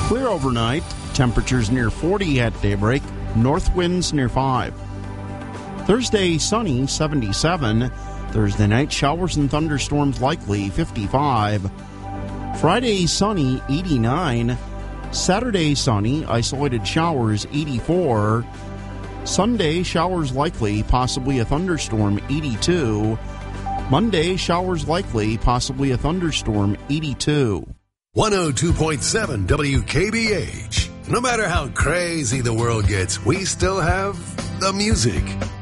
Clear overnight. Temperatures near 40 at daybreak. North winds near 5. Thursday, sunny, 77. Thursday night, showers and thunderstorms likely, 55. Friday, sunny, 89. Saturday, sunny, isolated showers, 84. Sunday, showers likely, possibly a thunderstorm, 82. Monday, showers likely, possibly a thunderstorm, 82. 102.7 WKBH. No matter how crazy the world gets, we still have the music.